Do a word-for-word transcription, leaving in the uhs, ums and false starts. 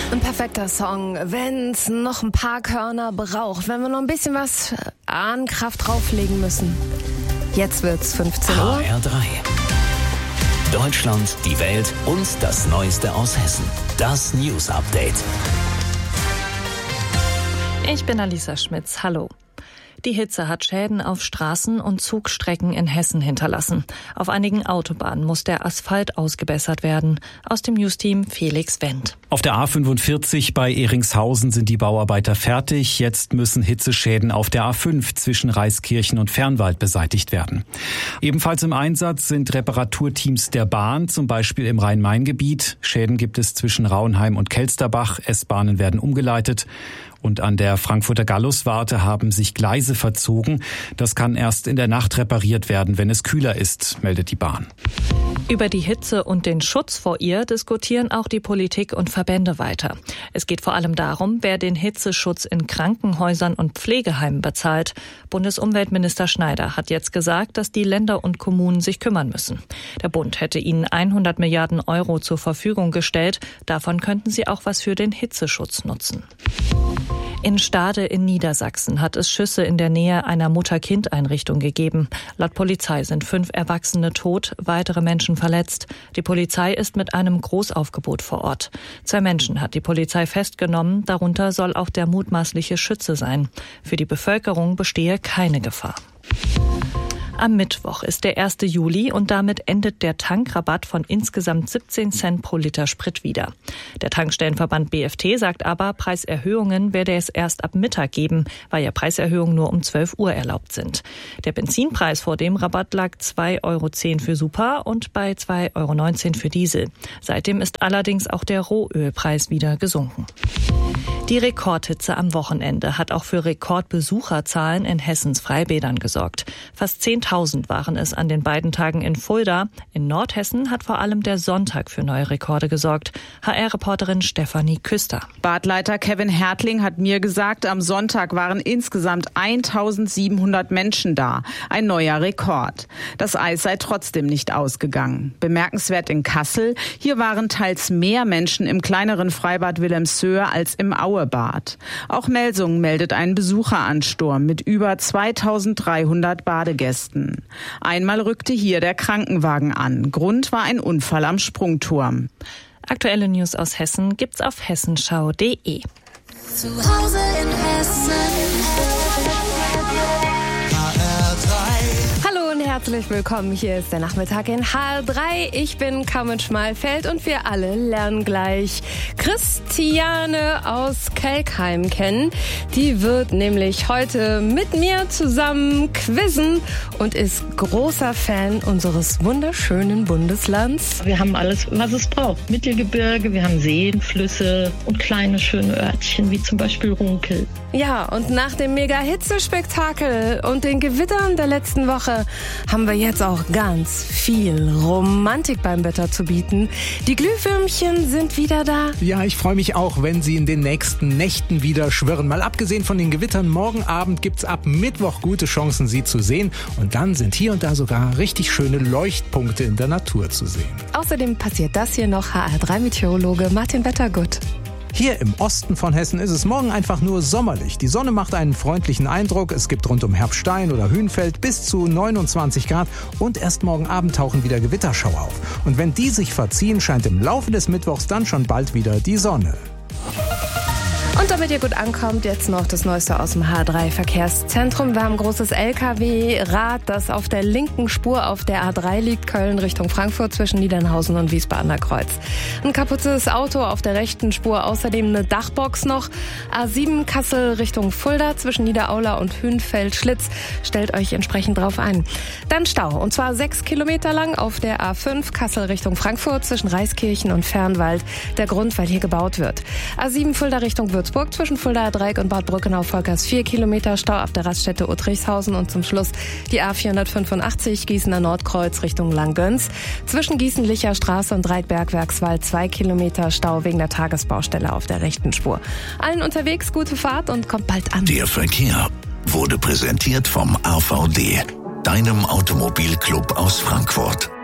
Ein perfekter Song, wenn's noch ein paar Körner braucht, wenn wir noch ein bisschen was an Kraft drauflegen müssen. Jetzt wird's fünfzehn Uhr. H R drei. Deutschland, die Welt und das Neueste aus Hessen. Das News Update. Ich bin Alisa Schmitz. Hallo. Die Hitze hat Schäden auf Straßen und Zugstrecken in Hessen hinterlassen. Auf einigen Autobahnen muss der Asphalt ausgebessert werden. Aus dem Newsteam Felix Wendt. Auf der A fünfundvierzig bei Ehringshausen sind die Bauarbeiter fertig. Jetzt müssen Hitzeschäden auf der A fünf zwischen Reiskirchen und Fernwald beseitigt werden. Ebenfalls im Einsatz sind Reparaturteams der Bahn, zum Beispiel im Rhein-Main-Gebiet. Schäden gibt es zwischen Rauenheim und Kelsterbach. S-Bahnen werden umgeleitet. Und an der Frankfurter Galluswarte haben sich Gleise verzogen. Das kann erst in der Nacht repariert werden, wenn es kühler ist, meldet die Bahn. Über die Hitze und den Schutz vor ihr diskutieren auch die Politik und Verbände weiter. Es geht vor allem darum, wer den Hitzeschutz in Krankenhäusern und Pflegeheimen bezahlt. Bundesumweltminister Schneider hat jetzt gesagt, dass die Länder und Kommunen sich kümmern müssen. Der Bund hätte ihnen hundert Milliarden Euro zur Verfügung gestellt. Davon könnten sie auch was für den Hitzeschutz nutzen. In Stade in Niedersachsen hat es Schüsse in der Nähe einer Mutter-Kind-Einrichtung gegeben. Laut Polizei sind fünf Erwachsene tot, weitere Menschen verletzt. Die Polizei ist mit einem Großaufgebot vor Ort. Zwei Menschen hat die Polizei festgenommen, darunter soll auch der mutmaßliche Schütze sein. Für die Bevölkerung bestehe keine Gefahr. Am Mittwoch ist der erste Juli und damit endet der Tankrabatt von insgesamt siebzehn Cent pro Liter Sprit wieder. Der Tankstellenverband B F T sagt aber, Preiserhöhungen werde es erst ab Mittag geben, weil ja Preiserhöhungen nur um zwölf Uhr erlaubt sind. Der Benzinpreis vor dem Rabatt lag zwei Euro zehn für Super und bei zwei Euro neunzehn für Diesel. Seitdem ist allerdings auch der Rohölpreis wieder gesunken. Die Rekordhitze am Wochenende hat auch für Rekordbesucherzahlen in Hessens Freibädern gesorgt. Fast zehntausend waren es an den beiden Tagen in Fulda. In Nordhessen hat vor allem der Sonntag für neue Rekorde gesorgt. H R-Reporterin Stefanie Küster. Badleiter Kevin Hertling hat mir gesagt, am Sonntag waren insgesamt eintausendsiebenhundert Menschen da. Ein neuer Rekord. Das Eis sei trotzdem nicht ausgegangen. Bemerkenswert in Kassel. Hier waren teils mehr Menschen im kleineren Freibad Wilhelmshöhe als im Auebad. Auch Melsungen meldet einen Besucheransturm mit über zweitausenddreihundert Badegästen. Einmal rückte hier der Krankenwagen an. Grund war ein Unfall am Sprungturm. Aktuelle News aus Hessen gibt's auf hessenschau punkt de. Zu Hause in Hessen. Herzlich willkommen, hier ist der Nachmittag in H R drei. Ich bin Carmen Schmalfeld und wir alle lernen gleich Christiane aus Kelkheim kennen. Die wird nämlich heute mit mir zusammen quizzen und ist großer Fan unseres wunderschönen Bundeslands. Wir haben alles, was es braucht. Mittelgebirge, wir haben Seen, Flüsse und kleine schöne Örtchen, wie zum Beispiel Runkel. Ja, und nach dem Mega-Hitze-Spektakel und den Gewittern der letzten Woche haben wir jetzt auch ganz viel Romantik beim Wetter zu bieten. Die Glühwürmchen sind wieder da. Ja, ich freue mich auch, wenn sie in den nächsten Nächten wieder schwirren. Mal abgesehen von den Gewittern, morgen Abend gibt's ab Mittwoch gute Chancen, sie zu sehen. Und dann sind hier und da sogar richtig schöne Leuchtpunkte in der Natur zu sehen. Außerdem passiert das hier noch. H R drei Meteorologe Martin Wettergut. Hier im Osten von Hessen ist es morgen einfach nur sommerlich. Die Sonne macht einen freundlichen Eindruck. Es gibt rund um Herbstein oder Hünfeld bis zu neunundzwanzig Grad. Und erst morgen Abend tauchen wieder Gewitterschauer auf. Und wenn die sich verziehen, scheint im Laufe des Mittwochs dann schon bald wieder die Sonne. Und damit ihr gut ankommt, jetzt noch das Neueste aus dem H drei Verkehrszentrum. Wir haben ein großes L K W-Rad, das auf der linken Spur auf der A drei liegt, Köln Richtung Frankfurt zwischen Niedernhausen und Wiesbadener Kreuz. Ein kaputtes Auto auf der rechten Spur, außerdem eine Dachbox noch. A sieben Kassel Richtung Fulda zwischen Niederaula und Hünfeld-Schlitz. Stellt euch entsprechend drauf ein. Dann Stau, und zwar sechs Kilometer lang auf der A fünf Kassel Richtung Frankfurt zwischen Reiskirchen und Fernwald. Der Grund, weil hier gebaut wird. A sieben Fulda Richtung Würzburg zwischen Fuldaer Dreieck und Bad Brückenau-Volkers vier Kilometer Stau auf der Raststätte Uttrichshausen und zum Schluss die A vierhundertfünfundachtzig Gießener Nordkreuz Richtung Langgöns. Zwischen Gießen-Licher Straße und Reitberg-Werkswald zwei Kilometer Stau wegen der Tagesbaustelle auf der rechten Spur. Allen unterwegs gute Fahrt und kommt bald an. Der Verkehr wurde präsentiert vom A V D, deinem Automobilclub aus Frankfurt.